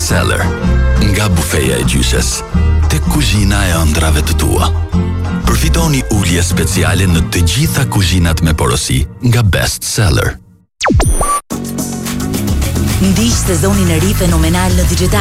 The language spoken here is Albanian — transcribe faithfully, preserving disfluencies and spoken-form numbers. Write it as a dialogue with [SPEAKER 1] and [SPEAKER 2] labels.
[SPEAKER 1] Seller. Nga bufeja e gjyshes tek kuzhina e ëndrave të tua. Përfitoni ulje speciale në të gjitha kuzhinat me porosi nga Best Seller.
[SPEAKER 2] Ndiq sezonin e ri fenomenal në digital.